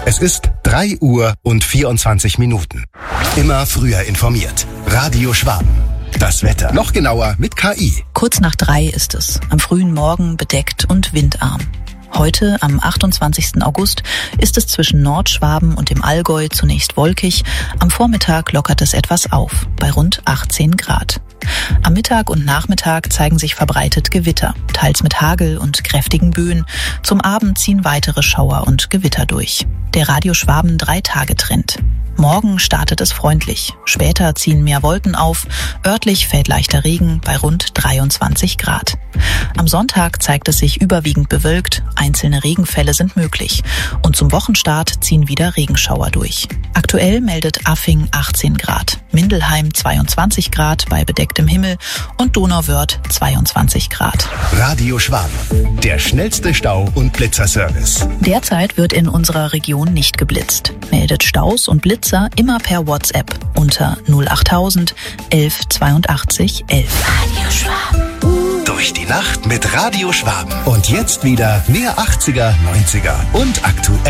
Es ist 3 Uhr und 24 Minuten. Immer früher informiert. Radio Schwaben. Das Wetter. Noch genauer mit KI. Kurz nach 3 ist es. Am frühen Morgen bedeckt und windarm. Heute, am 28. August, ist es zwischen Nordschwaben und dem Allgäu zunächst wolkig. Am Vormittag lockert es etwas auf, bei rund 18 Grad. Am Mittag und Nachmittag zeigen sich verbreitet Gewitter, teils mit Hagel und kräftigen Böen. Zum Abend ziehen weitere Schauer und Gewitter durch. Der Radio Schwaben 3-Tage-Trend. Morgen startet es freundlich. Später ziehen mehr Wolken auf. Örtlich fällt leichter Regen bei rund 23 Grad. Am Sonntag zeigt es sich überwiegend bewölkt. Einzelne Regenfälle sind möglich. Und zum Wochenstart ziehen wieder Regenschauer durch. Aktuell meldet Affing 18 Grad, Mindelheim 22 Grad bei bedecktem Himmel und Donauwörth 22 Grad. Radio Schwaben. Der schnellste Stau- und Blitzerservice. Derzeit wird in unserer Region nicht geblitzt. Meldet Staus und Blitzer immer per WhatsApp unter 08000 11 82 11. Radio Schwaben. Durch die Nacht mit Radio Schwaben. Und jetzt wieder mehr 80er, 90er und aktuell.